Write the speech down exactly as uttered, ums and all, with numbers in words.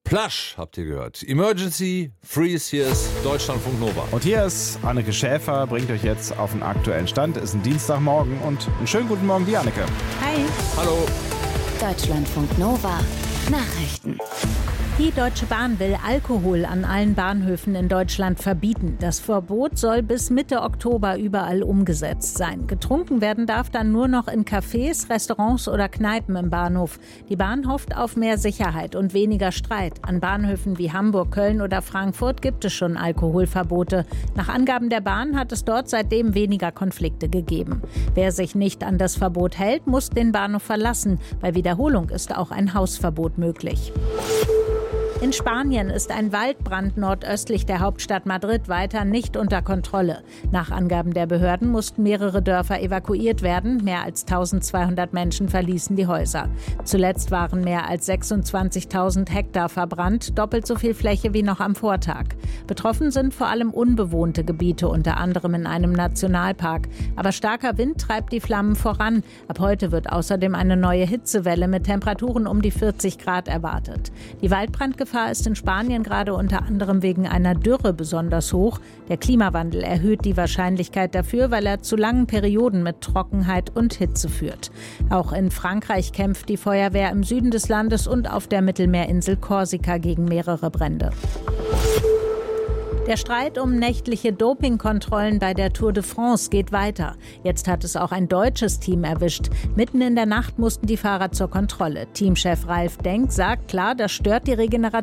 Plush habt ihr gehört. Emergency, Freeze, hier ist Deutschlandfunk Nova. Und hier ist Anneke Schäfer, bringt euch jetzt auf den aktuellen Stand. Ist ein Dienstagmorgen und einen schönen guten Morgen, die Anneke. Hi. Hallo. Deutschlandfunk Nova. Nachrichten. Die Deutsche Bahn will Alkohol an allen Bahnhöfen in Deutschland verbieten. Das Verbot soll bis Mitte Oktober überall umgesetzt sein. Getrunken werden darf dann nur noch in Cafés, Restaurants oder Kneipen im Bahnhof. Die Bahn hofft auf mehr Sicherheit und weniger Streit. An Bahnhöfen wie Hamburg, Köln oder Frankfurt gibt es schon Alkoholverbote. Nach Angaben der Bahn hat es dort seitdem weniger Konflikte gegeben. Wer sich nicht an das Verbot hält, muss den Bahnhof verlassen. Bei Wiederholung ist auch ein Hausverbot möglich. In Spanien ist ein Waldbrand nordöstlich der Hauptstadt Madrid weiter nicht unter Kontrolle. Nach Angaben der Behörden mussten mehrere Dörfer evakuiert werden. Mehr als eintausendzweihundert Menschen verließen die Häuser. Zuletzt waren mehr als sechsundzwanzigtausend Hektar verbrannt, doppelt so viel Fläche wie noch am Vortag. Betroffen sind vor allem unbewohnte Gebiete, unter anderem in einem Nationalpark. Aber starker Wind treibt die Flammen voran. Ab heute wird außerdem eine neue Hitzewelle mit Temperaturen um die vierzig Grad erwartet. Die Waldbrandgefahr ist in Spanien gerade unter anderem wegen einer Dürre besonders hoch. Der Klimawandel erhöht die Wahrscheinlichkeit dafür, weil er zu langen Perioden mit Trockenheit und Hitze führt. Auch in Frankreich kämpft die Feuerwehr im Süden des Landes und auf der Mittelmeerinsel Korsika gegen mehrere Brände. Der Streit um nächtliche Dopingkontrollen bei der Tour de France geht weiter. Jetzt hat es auch ein deutsches Team erwischt. Mitten in der Nacht mussten die Fahrer zur Kontrolle. Teamchef Ralf Denk sagt, klar, das stört die Regeneration.